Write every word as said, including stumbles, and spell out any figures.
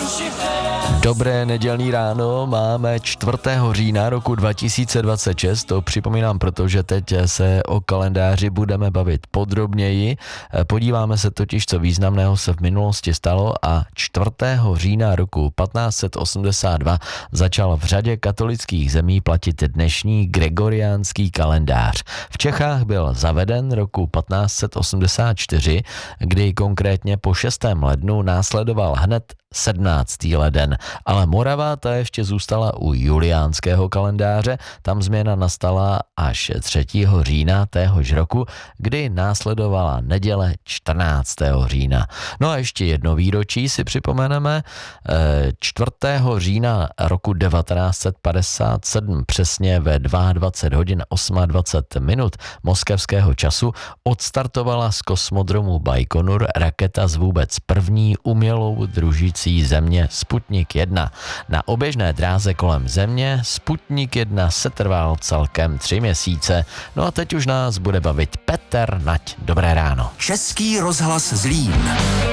Dobré nedělní ráno, máme čtvrtého října roku dva tisíce dvacet šest, to připomínám, protože teď se o kalendáři budeme bavit podrobněji. Podíváme se totiž, co významného se v minulosti stalo a čtvrtého října roku patnáct set osmdesát dva začal v řadě katolických zemí platit dnešní gregoriánský kalendář. V Čechách byl zaveden roku patnáct set osmdesát čtyři, kdy konkrétně po šestém lednu následoval hned sedmnáctý leden, ale Morava ta ještě zůstala u juliánského kalendáře, tam změna nastala až třetího října téhož roku, kdy následovala neděle čtrnáctého října. No a ještě jedno výročí si připomeneme, čtvrtého října roku devatenáct set padesát sedm přesně ve dvacet dva hodin dvacet osm minut moskevského času odstartovala z kosmodromu Bajkonur raketa z vůbec první umělou družící země Sputnik jedna. Na oběžné dráze kolem země Sputnik jedna setrval celkem tři měsíce. No a teď už nás bude bavit Petr Nať. Dobré ráno. Český rozhlas Zlín.